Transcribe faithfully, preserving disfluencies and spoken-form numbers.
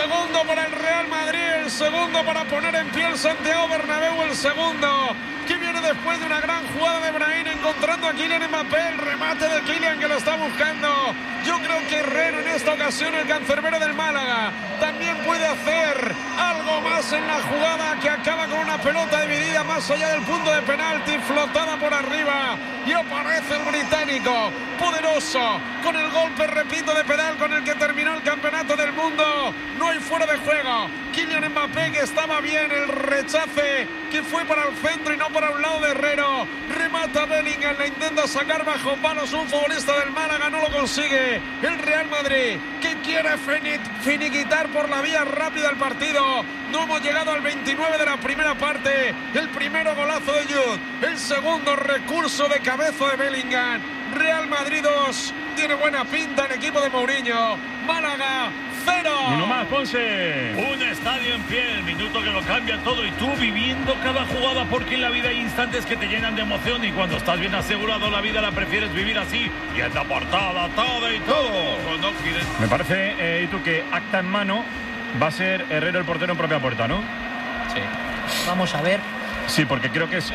segundo para el Real Madrid, el segundo para poner en pie el Santiago Bernabéu, el segundo que viene después de una gran jugada de Brahim encontrando a Kylian Mbappé, el remate de Kylian que lo está buscando. Yo creo que Herrera en esta ocasión, el cancerbero del Málaga, también puede hacer algo más en la jugada que acaba con una pelota dividida más allá del punto de penalti, flotada por arriba, y aparece el británico, poderoso, con el golpe, repito, de pedal con el que terminó el campeonato del mundo. No hay fuera de juego. Kylian Mbappé, que estaba bien, el rechace que fue para el centro y no para un lado de Herrero. Remata Bellingham, la intenta sacar bajo palos un futbolista del Málaga, no lo consigue. El Real Madrid, que quiere finiquitar por la vía rápida el partido. No hemos llegado al veintinueve de la primera parte. El primero golazo de Jude, el segundo recurso de cabeza de Bellingham. Real Madrid dos, tiene buena pinta el equipo de Mourinho. Málaga cero. Y no más, Ponce. Un estadio en pie, el minuto que lo cambia todo, y tú viviendo cada jugada, porque en la vida hay instantes que te llenan de emoción, y cuando estás bien asegurado la vida la prefieres vivir así, y en la portada todo y todo. Cuando quieres... Me parece, eh, y tú, que acta en mano va a ser Herrero el portero en propia puerta, ¿no? Sí. Vamos a ver. Sí, porque creo que es